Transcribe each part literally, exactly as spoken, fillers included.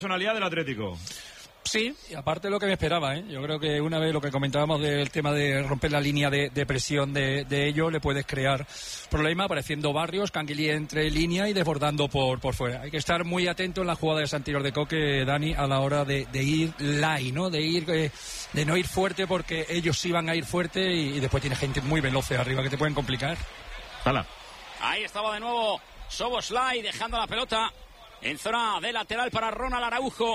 Personalidad del Atlético. Sí, y aparte de lo que me esperaba, ¿eh? Yo creo que una vez lo que comentábamos del tema de romper la línea de, de presión de, de ellos, le puedes crear problemas apareciendo Barrios, Canguilí entre línea y desbordando por, por fuera. Hay que estar muy atento en la jugada de Santiago de Coque, Dani, a la hora de, de ir light, ¿no? De ir, eh, de no ir fuerte, porque ellos sí van a ir fuerte y, y después tiene gente muy veloz arriba que te pueden complicar. Hala. Ahí estaba de nuevo Szoboszlai dejando la pelota en zona de lateral para Ronald Araujo.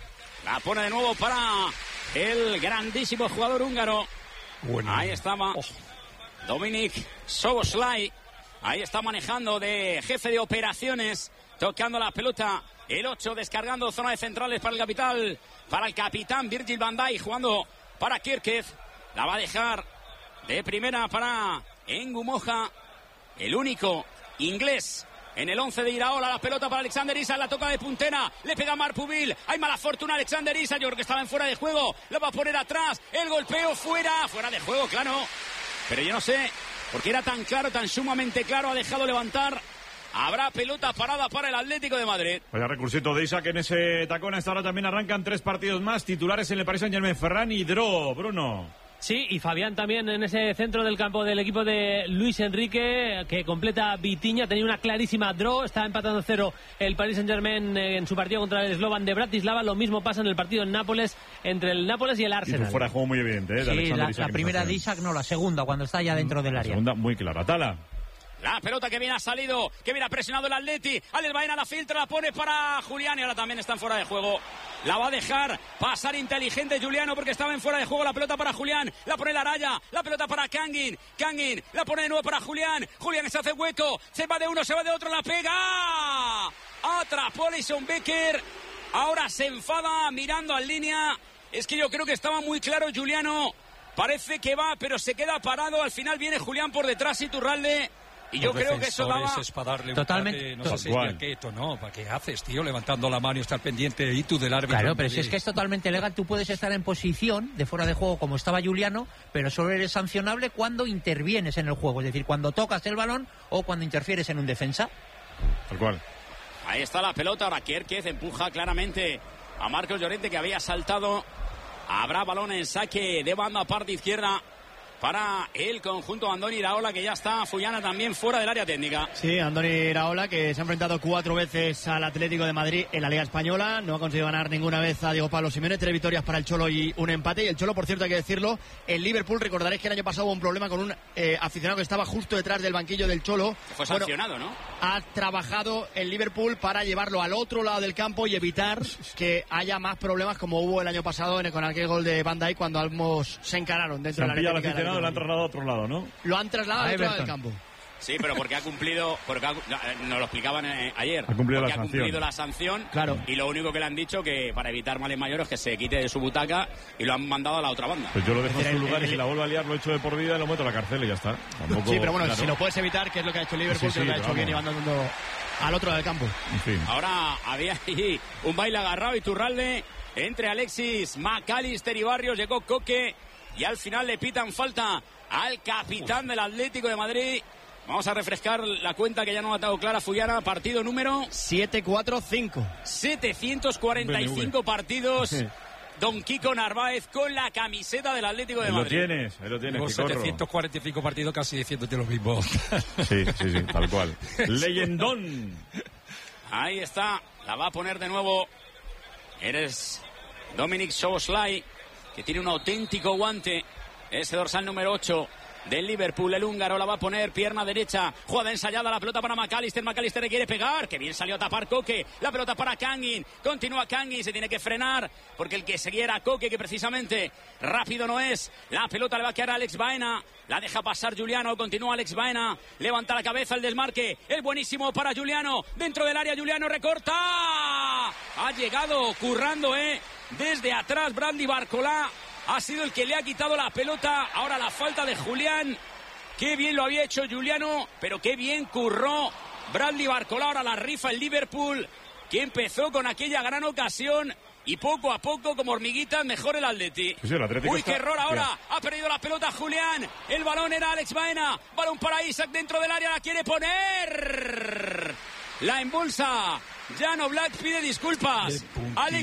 La pone de nuevo para el grandísimo jugador húngaro. Bueno. Ahí estaba oh. Dominik Szoboszlai. Ahí está manejando de jefe de operaciones, tocando la pelota. El ocho descargando zona de centrales para el capital, para el capitán Virgil van Dijk, jugando para Kirkev. La va a dejar de primera para Ngumoha, el único inglés en el once de Iraola. La pelota para Alexander Isak, la toca de puntera, le pega Marpubil, hay mala fortuna Alexander Isak, yo creo que estaba en fuera de juego, la va a poner atrás, el golpeo fuera, fuera de juego, claro, pero yo no sé, porque era tan claro, tan sumamente claro, ha dejado levantar. Habrá pelota parada para el Atlético de Madrid. Vaya recursito de Isak en ese tacón. A esta hora también arrancan tres partidos más, titulares en el Paris Saint-Germain, Ferran y Dro, Bruno. Sí, y Fabián también en ese centro del campo del equipo de Luis Enrique, que completa Vitinha, tenía una clarísima draw, está empatando cero el Paris Saint-Germain en su partido contra el Slovan de Bratislava. Lo mismo pasa en el partido en Nápoles, entre el Nápoles y el Arsenal. Y fuera de juego muy evidente, ¿eh? De sí, la, Isak, la primera de Isak, no, la segunda, cuando está ya dentro del área. La segunda muy clara. Tala. La pelota que viene ha salido, que viene ha presionado el Atleti. Alex Baena la filtra, la pone para Julián y ahora también está en fuera de juego. La va a dejar pasar inteligente Juliano porque estaba en fuera de juego. La pelota para Julián, la pone la raya, la pelota para Kangin. Kangin la pone de nuevo para Julián. Julián se hace hueco, se va de uno, se va de otro, la pega. Atrapó Alisson Becker. Ahora se enfada mirando en línea. Es que yo creo que estaba muy claro Juliano. Parece que va, pero se queda parado. Al final viene Julián por detrás, Iturralde. Y yo creo que eso daba... Es para darle totalmente. Un no sé si es quieto, no. ¿Para qué haces, tío? Levantando la mano y estar pendiente y tú del árbitro. Claro, pero si es que es totalmente legal, tú puedes estar en posición de fuera de juego como estaba Juliano, pero solo eres sancionable cuando intervienes en el juego. Es decir, cuando tocas el balón o cuando interfieres en un defensa. Tal cual. Ahí está la pelota. Ahora Kierkez empuja claramente a Marcos Llorente, que había saltado. Habrá balón en saque de banda parte izquierda para el conjunto Andoni Iraola, que ya está Fullana también fuera del área técnica. Sí, Andoni Iraola, que se ha enfrentado cuatro veces al Atlético de Madrid en la Liga Española, no ha conseguido ganar ninguna vez a Diego Pablo Simeone, tres victorias para el Cholo y un empate. Y el Cholo, por cierto, hay que decirlo, el Liverpool, recordaréis que el año pasado hubo un problema con un eh, aficionado que estaba justo detrás del banquillo del Cholo. Fue sancionado, bueno, ¿no? Ha trabajado el Liverpool para llevarlo al otro lado del campo y evitar que haya más problemas como hubo el año pasado en el, con aquel gol de Van Dijk cuando ambos se encararon dentro se de la área. El aficionado lo han trasladado a otro lado, ¿no? Lo han trasladado al otro lado del campo. Sí, pero porque ha cumplido, porque ha, nos lo explicaban eh, ayer, ha cumplido, porque la, ha sanción. cumplido la sanción, claro. Y lo único que le han dicho que para evitar males mayores que se quite de su butaca y lo han mandado a la otra banda. Pues yo lo dejo en su lugar y si la vuelvo a liar lo echo de por vida y lo meto a la cárcel y ya está. Tampoco, sí, pero bueno, claro. Si lo puedes evitar, que es lo que ha hecho el Liverpool, sí, sí, que lo ha hecho vamos. bien y mandando al otro lado del campo. En fin. Ahora había ahí un baile agarrado y Iturralde entre Alexis McAllister y Barrios, llegó Coque y al final le pitan falta al capitán del Atlético de Madrid. Vamos a refrescar la cuenta que ya no ha dado clara Fullana. Partido número siete cuatro cinco. setecientos cuarenta y cinco partidos. Sí. Don Kiko Narváez con la camiseta del Atlético de ahí Madrid. Lo tienes, ahí lo tienes. Los setecientos cuarenta y cinco partidos casi diciéndote lo mismo. Sí, sí, sí, tal cual. Leyendón. Ahí está, la va a poner de nuevo. Eres Dominik Szoboszlai, que tiene un auténtico guante. Ese dorsal número ocho del Liverpool, el húngaro, la va a poner pierna derecha, jugada ensayada, la pelota para McAllister, McAllister le quiere pegar, que bien salió a tapar Coque, la pelota para Kangin, continúa Kangin, se tiene que frenar, porque el que seguía era Coque, que precisamente rápido no es, la pelota le va a quedar a Alex Baena, la deja pasar Juliano, continúa Alex Baena, levanta la cabeza el desmarque, el buenísimo para Juliano, dentro del área Juliano recorta, ha llegado currando, eh, desde atrás Brandy Barcolá, ha sido el que le ha quitado la pelota. Ahora la falta de Julián. Qué bien lo había hecho Juliano, pero qué bien curró Bradley Barcola. Ahora la rifa el Liverpool, que empezó con aquella gran ocasión y poco a poco, como hormiguitas, mejor el Atleti. Sí, el Uy, está... qué error ahora. Bien. Ha perdido la pelota Julián. El balón era Alex Baena. Balón para Isak dentro del área. La quiere poner. La embolsa. Jan Oblak pide disculpas. Ali